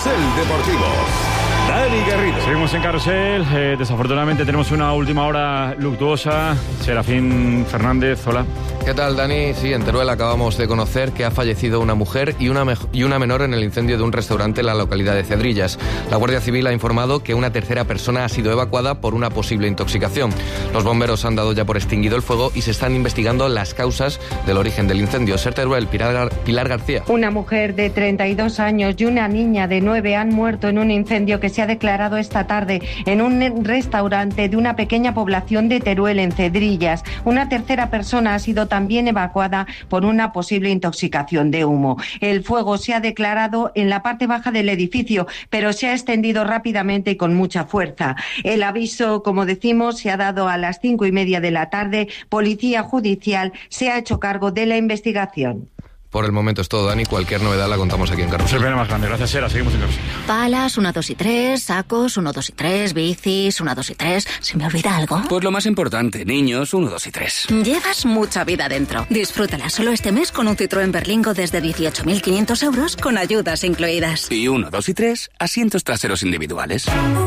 Carrusel Deportivo. Dani Garrido. Seguimos en Carrusel. Desafortunadamente tenemos una última hora luctuosa. Serafín Fernández, hola. ¿Qué tal, Dani? Sí, en Teruel acabamos de conocer que ha fallecido una mujer y una menor en el incendio de un restaurante en la localidad de Cedrillas. La Guardia Civil ha informado que una tercera persona ha sido evacuada por una posible intoxicación. Los bomberos han dado ya por extinguido el fuego y se están investigando las causas del origen del incendio. Ser Teruel, Pilar García. Una mujer de 32 años y una niña de 9 han muerto en un incendio que se ha declarado esta tarde en un restaurante de una pequeña población de Teruel, en Cedrillas. Una tercera persona ha sido también evacuada por una posible intoxicación de humo. El fuego se ha declarado en la parte baja del edificio, pero se ha extendido rápidamente y con mucha fuerza. El aviso, como decimos, se ha dado a las 5:30 de la tarde. Policía Judicial se ha hecho cargo de la investigación. Por el momento es todo, Dani. Cualquier novedad la contamos aquí en Carrusel. Es el pena más grande. Gracias, Sera. Seguimos en Carrusel. Palas, 1, 2 y 3, sacos, 1, 2 y 3, bicis, 1, 2 y 3. ¿Se me olvida algo? Pues lo más importante, niños, 1, 2 y 3. Llevas mucha vida dentro. Disfrútala solo este mes con un Citroën Berlingo desde 18.500 euros con ayudas incluidas. Y 1, 2 y 3, asientos traseros individuales.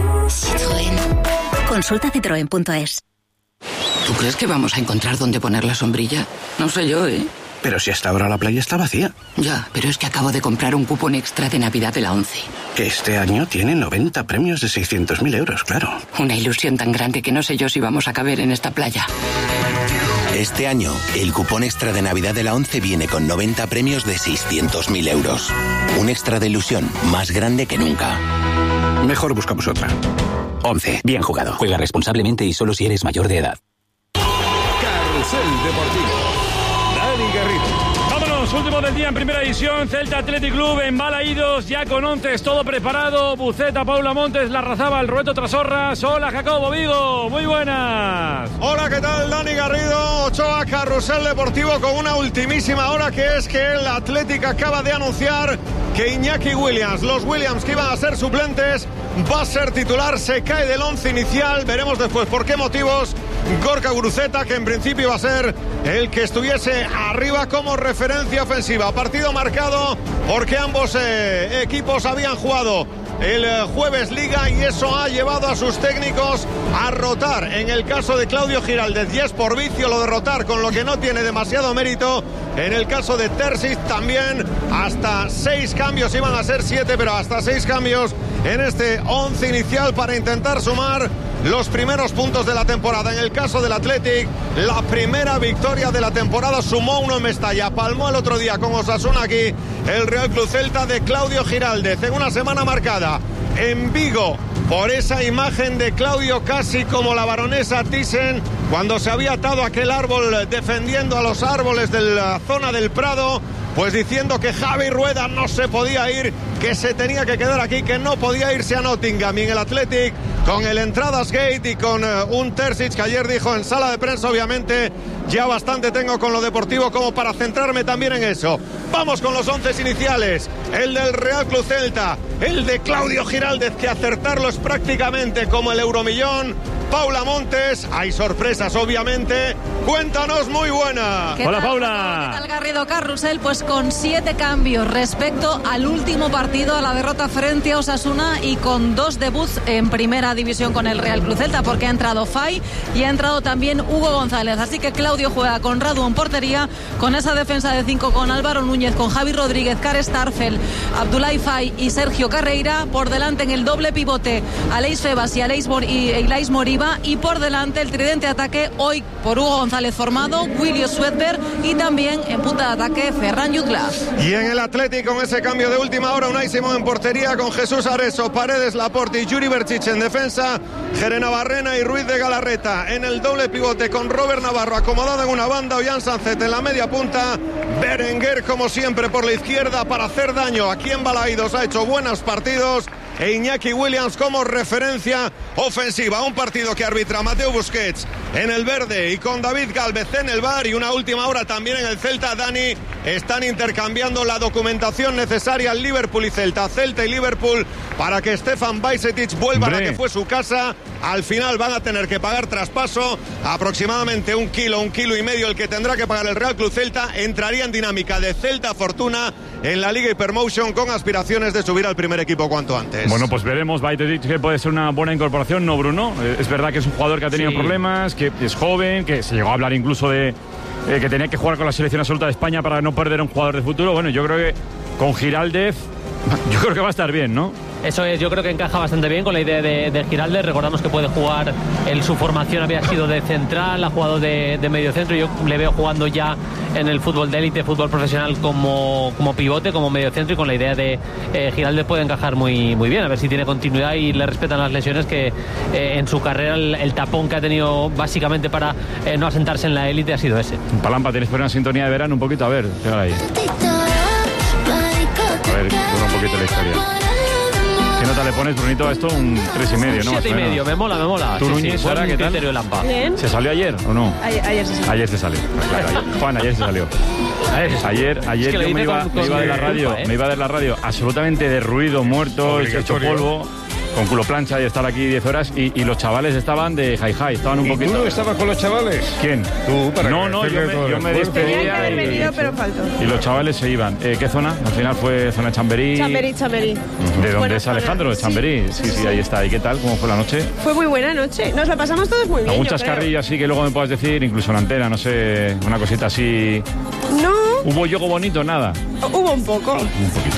Citroën. Consulta citroen.es. ¿Tú crees que vamos a encontrar dónde poner la sombrilla? No sé yo, ¿eh? Pero si hasta ahora la playa está vacía. Ya, pero es que acabo de comprar un cupón extra de Navidad de la ONCE. Que este año tiene 90 premios de 600.000 euros, claro. Una ilusión tan grande que no sé yo si vamos a caber en esta playa. Este año, el cupón extra de Navidad de la ONCE viene con 90 premios de 600.000 euros. Un extra de ilusión más grande que nunca. Mejor buscamos otra. ONCE. Bien jugado. Juega responsablemente y solo si eres mayor de edad. Carrusel Deportivo. Dani Garrido. Vámonos, último del día en primera división. Celta Athletic Club en Balaídos, ya con Ontes, todo preparado. Buceta, Paula Montes, Larrazábal, Roberto Trasorras. Hola, Jacobo Vigo, muy buenas. Hola, ¿qué tal? Dani Garrido, Ochoa, Carrusel Deportivo con una ultimísima hora, que es que el Athletic acaba de anunciar que Iñaki Williams, los Williams que iban a ser suplentes, va a ser titular, se cae del 11 inicial. Veremos después por qué motivos. Gorka Guruceta, que en principio iba a ser el que estuviese arriba como referencia ofensiva. Partido marcado porque ambos equipos habían jugado el jueves Liga y eso ha llevado a sus técnicos a rotar. En el caso de Claudio Giraldez, y es por vicio lo de rotar, con lo que no tiene demasiado mérito. En el caso de Terzic también, hasta 6 cambios, iban a ser 7, pero hasta 6 cambios en este 11 inicial para intentar sumar los primeros puntos de la temporada. En el caso del Athletic, la primera victoria de la temporada, sumó uno en Mestalla, palmó el otro día con Osasuna aquí el Real Club Celta de Claudio Giraldez, en una semana marcada en Vigo por esa imagen de Claudio casi como la baronesa Thyssen cuando se había atado a aquel árbol defendiendo a los árboles de la zona del Prado, pues diciendo que Javi Rueda no se podía ir, que se tenía que quedar aquí, que no podía irse a Nottingham. Y en el Athletic, con el Entradas Gate y con un Terzic que ayer dijo en sala de prensa, obviamente ya bastante tengo con lo deportivo como para centrarme también en eso. Vamos con los 11 iniciales. El del Real Club Celta, el de Claudio Giraldez, que acertarlo es prácticamente como el euromillón. Paula Montes, hay sorpresas obviamente. Cuéntanos, muy buena. Hola, Paula. ¿Qué tal, Garrido? Carrusel, pues con 7 cambios respecto al último partido, a la derrota frente a Osasuna, y con 2 debuts en primera división con el Real Club Celta, porque ha entrado Fay y ha entrado también Hugo González. Así que Claudio juega con Radu en portería, con esa defensa de 5 con Álvaro Núñez, con Javi Rodríguez, Kare Starfel, Abdoulaye Fay y Sergio Carreira. Por delante en el doble pivote, Aleix Febas y Ilais Moriba. Y por delante el tridente de ataque hoy por Hugo González formado, William Swedberg, y también en punta de ataque Ferran Jutgla. Y en el Athletic, con ese cambio de última hora, Unai Simón en portería con Jesús Areso, Paredes, Laporte y Yuri Berchiche en defensa, Jerena Barrena y Ruiz de Galarreta en el doble pivote, con Robert Navarro acomodado en una banda, Ollán Sánchez en la media punta, Berenguer como siempre por la izquierda para hacer daño. Aquí en Balaídos ha hecho buenos partidos, e Iñaki Williams como referencia ofensiva. Un partido que arbitra Mateo Busquets en el verde y con David Gálvez en el VAR. Y una última hora también en el Celta. Dani, están intercambiando la documentación necesaria al Liverpool y Celta y Liverpool para que Stefan Bajcetic vuelva a la que fue su casa. Al final van a tener que pagar traspaso, aproximadamente 1 kilo y medio el que tendrá que pagar el Real Club Celta. Entraría en dinámica de Celta Fortuna en la Liga Hypermotion con aspiraciones de subir al primer equipo cuanto antes. Bueno, pues veremos. Bajcetic, que puede ser una buena incorporación, ¿no, Bruno? Es verdad que es un jugador que ha tenido problemas, que es joven, que se llegó a hablar incluso de que tenía que jugar con la selección absoluta de España para no perder a un jugador de futuro. Bueno, yo creo que con Giraldez, yo creo que va a estar bien, ¿no? Eso es, yo creo que encaja bastante bien con la idea de Giraldez. Recordamos que puede jugar, su formación había sido de central, ha jugado de medio centro. Yo le veo jugando ya en el fútbol de élite, fútbol profesional como pivote, como medio centro, y con la idea de Giraldez puede encajar muy bien. A ver si tiene continuidad y le respetan las lesiones, que en su carrera el tapón que ha tenido básicamente para no asentarse en la élite ha sido ese. Palampa, tienes por una sintonía de verano un poquito, a ver, pégala ahí. A ver, un poquito la historia. ¿Qué nota le pones, Brunito, a esto? Un 3,5, ¿no? 7,5, me mola. ¿Tú, Núñez, Sara, qué tal? Bien. ¿Se salió ayer o no? Ayer se salió. Ayer se salió. Claro, Juan, ayer se salió. Ayer es que yo me iba de la radio, me iba de la radio absolutamente derruido, muerto, hecho polvo, con culo plancha y estar aquí 10 horas y los chavales estaban de hi-hi, estaban un poquito... ¿Tú no estabas con los chavales? ¿Quién? Tú, para No, yo me despedía. Tenía que haber venido, pero faltó. Y los chavales se iban. ¿Qué zona? Al final fue zona Chamberí. Chamberí. ¿De dónde es Alejandro? De Chamberí. Sí, ahí está. ¿Y qué tal? ¿Cómo fue la noche? Fue muy buena noche. Nos la pasamos todos muy bien. ¿Algún chascarrillo así que luego me puedas decir? Incluso en antena, no sé, una cosita así... No. ¿Hubo yogo bonito? Nada. Hubo un poco. Un poquito.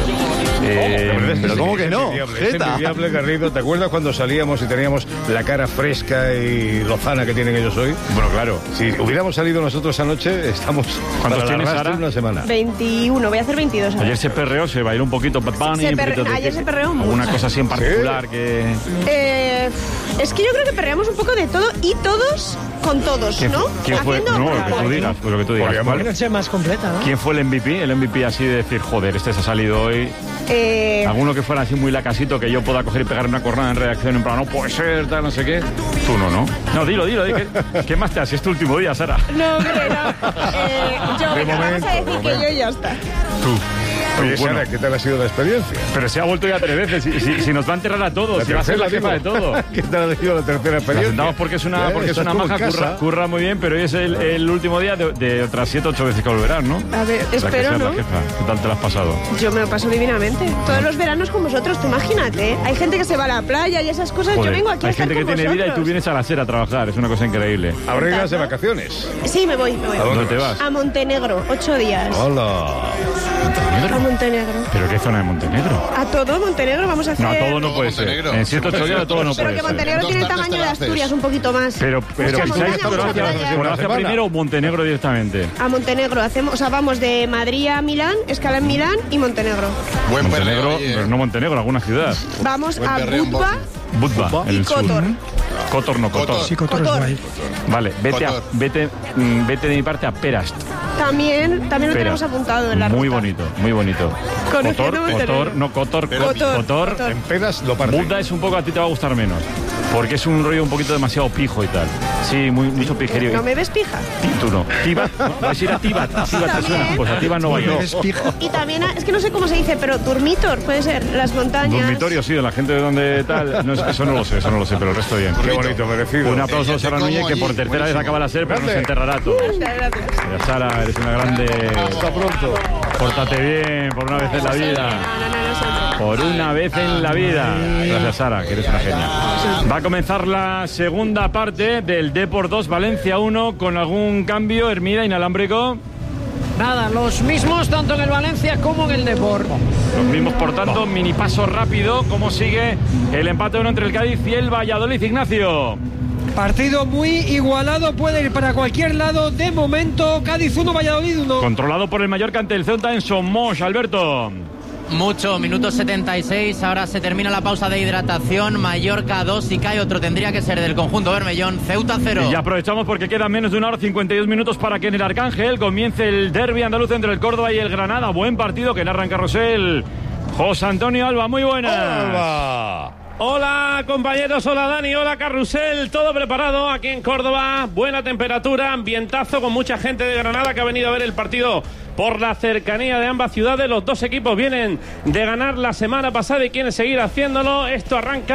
Pero ¿cómo que no? Es envidiable, Garrido. ¿Te acuerdas cuando salíamos y teníamos la cara fresca y lozana que tienen ellos hoy? Bueno, claro. Si hubiéramos salido nosotros anoche, estamos ¿cuántos para tienes, Sara? Una semana. 21, voy a hacer 22 ahora. Ayer se perreó, se bailó un poquito Bad Bunny. Ayer se perreó mucho. ¿Alguna cosa así en particular? ¿Sí? Que... es que yo creo que perreamos un poco de todo y todos con todos, ¿no? ¿Quién fue? No, lo que tú digas. Pues lo que tú digas. Una noche más completa, ¿no? ¿Quién fue el MVP? El MVP así de decir, joder, este se ha salido hoy. Alguno que fuera así muy lacasito, que yo pueda coger y pegar una cornada en reacción en plan, no puede ser, tal, no sé qué. Tú no. No, dilo. ¿Qué más te hace? Es tu último día, Sara. No, hombre, no. Vamos a decir que yo ya está. Tú. Oye, bueno, Sara, ¿qué tal ha sido la experiencia? Pero se ha vuelto ya 3 veces. Si nos va a enterrar a todos, si va a ser la jefa de todo. ¿Qué tal ha sido la tercera experiencia? La sentamos porque es una maja, curra muy bien, pero hoy es el último día de otras 7 o 8 veces que volverán, ¿no? A ver, espero, ¿no? ¿Qué tal te lo has pasado? Yo me lo paso divinamente. Todos los veranos con vosotros, tú imagínate, ¿eh? Hay gente que se va a la playa y esas cosas. Joder, yo vengo aquí a estar con vosotros. Hay gente que tiene vida y tú vienes a la SER a trabajar. Es una cosa increíble. ¿Abregas de vacaciones? Sí, me voy. ¿A dónde te vas? A Montenegro, 8 días. Hola. A Montenegro. ¿Pero qué zona de Montenegro? A todo Montenegro vamos a hacer... No, a todo no puede ser. En 7 o 8 días a todo no puede ser. Pero que Montenegro tiene el tamaño de Asturias, un poquito más. Pero Croacia primero o Montenegro directamente. A Montenegro vamos de Madrid a Milán, escala en Milán y Montenegro. Montenegro, pero no Montenegro, alguna ciudad. Vamos a Budva, y Kotor. Kotor. Sí, Kotor es guay. Vale, vete de mi parte a Perast. También lo tenemos apuntado en la ruta. Muy bonito. Kotor. En Peras lo parten. Budva es un poco, a ti te va a gustar menos. Porque es un rollo un poquito demasiado pijo y tal. Sí, mucho pijerío. ¿No me ves pija? Tú no. Tibat, vas a ir a Tibat. Tibat te suena. Pues a Tibat no va yo. Y también, es que no sé cómo se dice, pero Durmitor, puede ser, las montañas. Dormitorio, sí, de la gente de donde tal. No, eso no lo sé, pero el resto bien. Qué bonito, merecido. Un aplauso a Sara Núñez, que por tercera vez acaba la SER, pero nos enterrará todo. Gracias. Sara, eres una grande. Hasta pronto. Pórtate bien, por una vez en la vida. Por una vez en la vida. Gracias, Sara, que eres una genia. Va a comenzar la segunda parte del Depor 2, Valencia 1, con algún cambio, Hermida, inalámbrico. Nada, los mismos tanto en el Valencia como en el Depor. Los mismos, por tanto, mini paso rápido. ¿Cómo sigue el empate 1 entre el Cádiz y el Valladolid, Ignacio? Partido muy igualado, puede ir para cualquier lado. De momento, Cádiz 1, Valladolid 1. Controlado por el Mallorca ante el Ceuta en Somos, Alberto. Mucho, minuto 76, ahora se termina la pausa de hidratación. Mallorca 2 y cae otro, tendría que ser del conjunto Bermellón. Ceuta 0. Y ya aprovechamos porque quedan menos de 1 hora 52 minutos para que en el Arcángel comience el derbi andaluz entre el Córdoba y el Granada. Buen partido que narra en Carrusel José Antonio Alba, muy buenas. Alba. Hola compañeros, hola Dani, hola Carrusel, todo preparado aquí en Córdoba, buena temperatura, ambientazo con mucha gente de Granada que ha venido a ver el partido por la cercanía de ambas ciudades. Los dos equipos vienen de ganar la semana pasada y quieren seguir haciéndolo. Esto arranca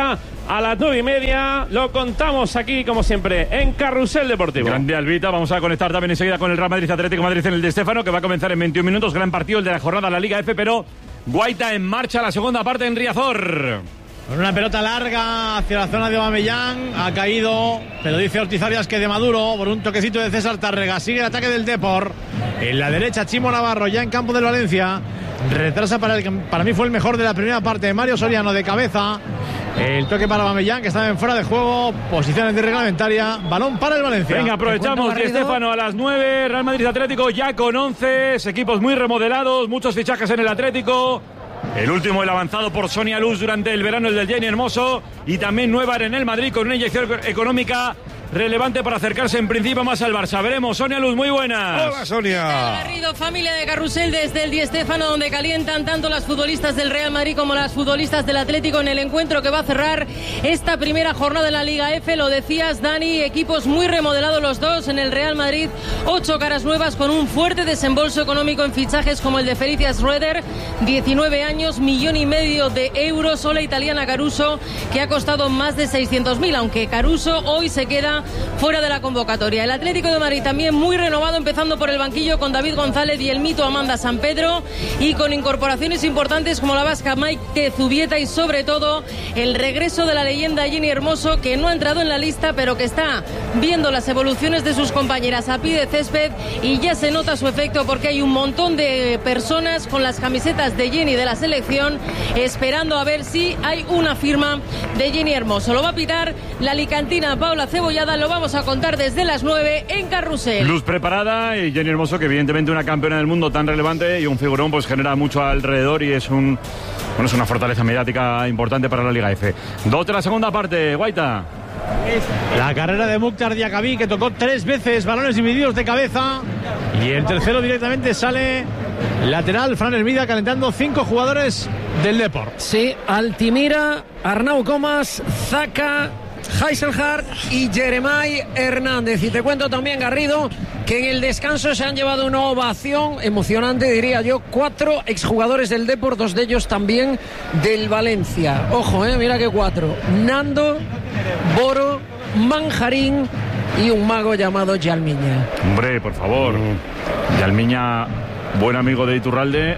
a las 9:30. Lo contamos aquí, como siempre, en Carrusel Deportivo. Grande Albita. Vamos a conectar también enseguida con el Real Madrid Atlético de Madrid en el de Stéfano, que va a comenzar en 21 minutos. Gran partido el de la jornada de la Liga F, pero Guaita en marcha, la segunda parte en Riazor. Con una pelota larga hacia la zona de Aubameyang, ha caído, pero dice Ortiz Arias que de Maduro, por un toquecito de César Tárrega. Sigue el ataque del Depor. En la derecha, Chimo Navarro, ya en campo del Valencia. Retrasa para el que para mí fue el mejor de la primera parte, Mario Soriano, de cabeza. El toque para Aubameyang, que estaba en fuera de juego. Posiciones de reglamentaria. Balón para el Valencia. Venga, aprovechamos de Stéfano a las 9. Real Madrid Atlético ya con 11. Equipos muy remodelados. Muchos fichajes en el Atlético. El último, el avanzado por Sonia Luz durante el verano, el del Jenny Hermoso. Y también nueva en el Madrid con una inyección económica relevante para acercarse en principio más al Barça. Veremos. Sonia Luz, muy buenas. Hola, Sonia. Garrido, familia de Carrusel desde el Di Stéfano, donde calientan tanto las futbolistas del Real Madrid como las futbolistas del Atlético en el encuentro que va a cerrar esta primera jornada en la Liga F. Lo decías, Dani, equipos muy remodelados los dos. En el Real Madrid, 8 caras nuevas con un fuerte desembolso económico en fichajes como el de Felicia Schroeder, 19 años, 1,5 millones de euros. O la italiana Caruso, que ha costado más de 600.000, aunque Caruso hoy se queda fuera de la convocatoria. El Atlético de Madrid también muy renovado, empezando por el banquillo con David González y el mito Amanda San Pedro, y con incorporaciones importantes como la vasca Maite Zubieta y sobre todo el regreso de la leyenda Jenny Hermoso, que no ha entrado en la lista pero que está viendo las evoluciones de sus compañeras a pie de césped, y ya se nota su efecto porque hay un montón de personas con las camisetas de Jenny de la selección esperando a ver si hay una firma de Jenny Hermoso. Lo va a pitar la alicantina Paula Cebollada. Lo vamos a contar desde las 9 en Carrusel. Luz preparada y Jenny Hermoso, que evidentemente una campeona del mundo tan relevante y un figurón, pues genera mucho alrededor y es es una fortaleza mediática importante para la Liga F. 2 de la segunda parte, Guaita. La carrera de Mukhtar Diakhaby, que tocó 3 veces balones divididos de cabeza, y el tercero directamente sale lateral. Fran Hermida calentando 5 jugadores del Depor. Sí, Altimira, Arnau Comas, Zaka, Heiselhardt y Jeremai Hernández. Y te cuento también, Garrido, que en el descanso se han llevado una ovación emocionante, diría yo, 4 exjugadores del Depor, 2 de ellos también del Valencia. Ojo, mira que 4. Nando, Boro, Manjarín y un mago llamado Yalmiña. Hombre, por favor. Yalmiña, buen amigo de Iturralde,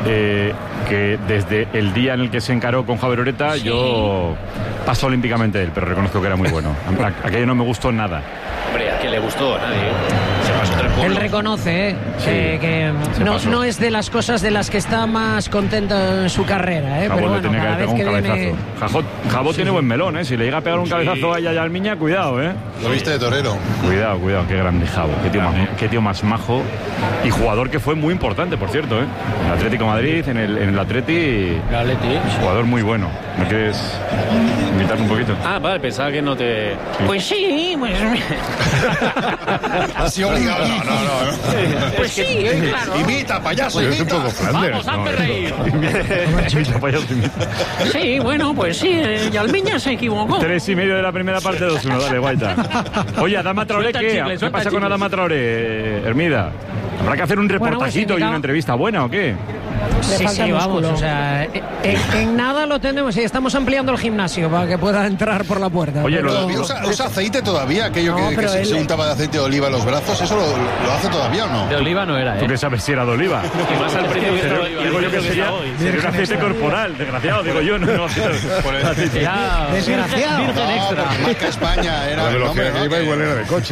que desde el día en el que se encaró con Javier Oreta, sí, yo paso olímpicamente de él, pero reconozco que era muy bueno. Aquello no me gustó nada. Hombre, ¿a quién le gustó? Nadie. Se pasó 3 pueblos. Él reconoce que no es de las cosas de las que está más contento en su carrera. Jabot, pero bueno, cada vez que viene... Jabot tiene buen melón, si le llega a pegar un cabezazo a Yalmiña, cuidado, Lo viste de torero. Cuidado, qué grande Jabot, qué tío más majo, y jugador que fue muy importante, por cierto, en el Atlético de Madrid, en el Atleti, jugador muy bueno. ¿Me quieres invitar un poquito? Ah, vale, pensaba que no te... Pues sí, pues... Así obligado. No. Pues sí, claro. Imita, payaso, Es un poco Flanders. Vamos, hazte reír. Imita, payaso, imita. Sí, bueno, pues sí, Yalmiña se equivocó. 3:30 de la primera parte, 2-1, dale, Guaita. Oye, Adama Traoré, ¿qué pasa con Adama Traoré, Hermida? ¿Habrá que hacer un reportajito y una entrevista buena o qué? Sí, vamos, o sea, en nada lo tenemos y estamos ampliando el gimnasio para que pueda entrar por la puerta. Oye, ¿usa aceite todavía? Aquello que se untaba de aceite de oliva en los brazos, ¿eso lo hace todavía o no? De oliva no era, ¿Tú qué sabes si era de oliva? Que más al principio digo yo que sería un aceite corporal, desgraciado, digo yo, no. Desgraciado. Virgen extra. Marca España era el nombre, ¿no? Iba igual era de coche.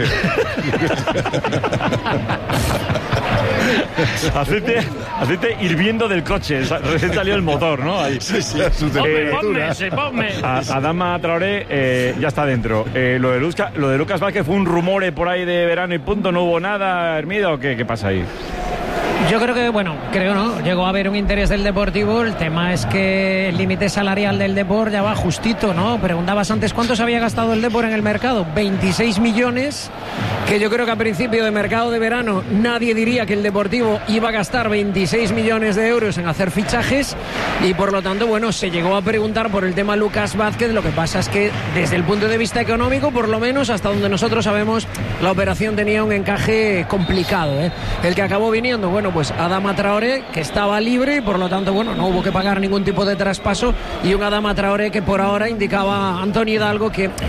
Aceite hirviendo del coche, recién salió el motor, ¿no? Ahí. Sí. Ponme. Adama Traoré ya está dentro. Lo de Lucas Vázquez fue un rumor por ahí de verano y punto, no hubo nada, Hermida, ¿o qué pasa ahí? Yo creo que, no, llegó a haber un interés del Deportivo. El tema es que el límite salarial del Depor ya va justito, ¿no? Preguntabas antes cuántos había gastado el Depor en el mercado. 26 millones, que yo creo que a principio de mercado de verano nadie diría que el Deportivo iba a gastar 26 millones de euros en hacer fichajes, y por lo tanto, se llegó a preguntar por el tema Lucas Vázquez. Lo que pasa es que desde el punto de vista económico, por lo menos hasta donde nosotros sabemos, la operación tenía un encaje complicado, El que acabó viniendo, pues Adama Traoré, que estaba libre y por lo tanto, bueno, no hubo que pagar ningún tipo de traspaso, y un Adama Traoré que por ahora indicaba Antonio Hidalgo que